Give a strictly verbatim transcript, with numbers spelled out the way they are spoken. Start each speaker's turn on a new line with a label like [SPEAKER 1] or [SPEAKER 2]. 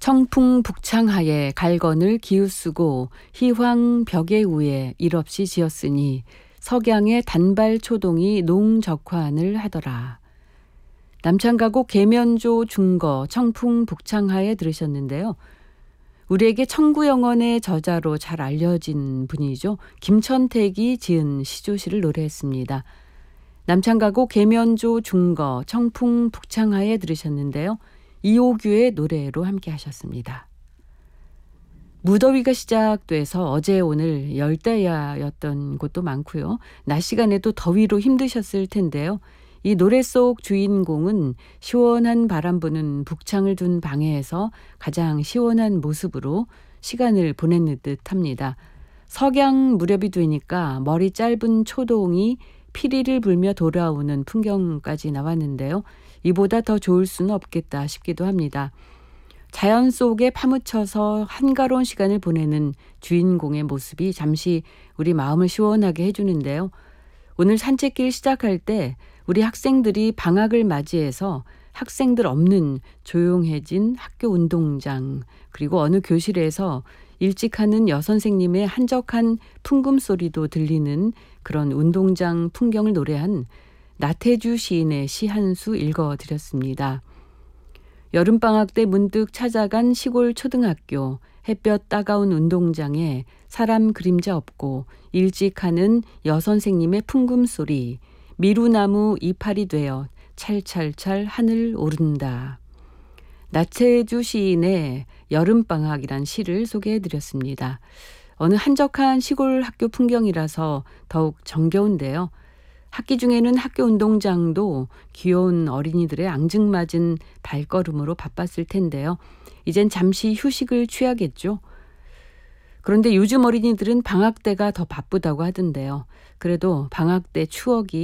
[SPEAKER 1] 청풍 북창하에 갈건을 기우쓰고 희황 벽에 우에 일없이 지었으니 석양의 단발 초동이 농적환을 하더라. 남창가곡 계면조 중거 청풍 북창하에 들으셨는데요. 우리에게 청구영원의 저자로 잘 알려진 분이죠. 김천택이 지은 시조시를 노래했습니다. 남창가곡 계면조 중거 청풍 북창하에 들으셨는데요. 이호규의 노래로 함께 하셨습니다. 무더위가 시작돼서 어제 오늘 열대야였던 곳도 많고요. 낮 시간에도 더위로 힘드셨을 텐데요. 이 노래 속 주인공은 시원한 바람 부는 북창을 둔 방에서 가장 시원한 모습으로 시간을 보내는 듯합니다. 석양 무렵이 되니까 머리 짧은 초동이 피리를 불며 돌아오는 풍경까지 나왔는데요. 이보다 더 좋을 수는 없겠다 싶기도 합니다. 자연 속에 파묻혀서 한가로운 시간을 보내는 주인공의 모습이 잠시 우리 마음을 시원하게 해주는데요. 오늘 산책길 시작할 때 우리 학생들이 방학을 맞이해서 학생들 없는 조용해진 학교 운동장 그리고 어느 교실에서 일찍 하는 여선생님의 한적한 풍금 소리도 들리는 그런 운동장 풍경을 노래한 나태주 시인의 시 한 수 읽어드렸습니다. 여름방학 때 문득 찾아간 시골 초등학교, 햇볕 따가운 운동장에 사람 그림자 없고 일찍 하는 여선생님의 풍금 소리, 미루나무 이파리 되어 찰찰찰 하늘 오른다. 나태주 시인의 여름방학이란 시를 소개해드렸습니다. 어느 한적한 시골 학교 풍경이라서 더욱 정겨운데요. 학기 중에는 학교 운동장도 귀여운 어린이들의 앙증맞은 발걸음으로 바빴을 텐데요. 이젠 잠시 휴식을 취하겠죠. 그런데 요즘 어린이들은 방학 때가 더 바쁘다고 하던데요. 그래도 방학 때 추억이